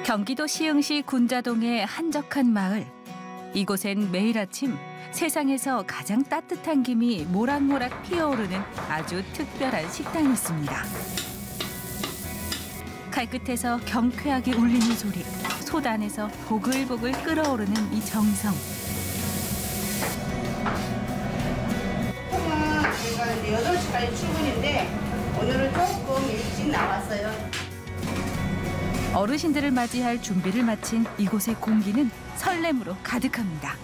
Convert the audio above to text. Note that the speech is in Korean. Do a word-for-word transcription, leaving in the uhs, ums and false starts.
경기도 시흥시 군자동의 한적한 마을. 이곳엔 매일 아침 세상에서 가장 따뜻한 김이 모락모락 피어오르는 아주 특별한 식당이 있습니다. 칼끝에서 경쾌하게 울리는 소리, 솥 안에서 보글보글 끓어오르는 이 정성. 보통은 제가 이제 여덟 시까지 출근인데 오늘은 조금 일찍 나왔어요. 어르신들을 맞이할 준비를 마친 이곳의 공기는 설렘으로 가득합니다.